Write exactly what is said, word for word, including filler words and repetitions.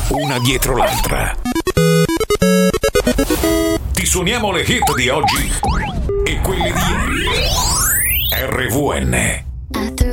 una dietro l'altra. Ti suoniamo le hit di oggi e quelle di ieri. R V N. I threw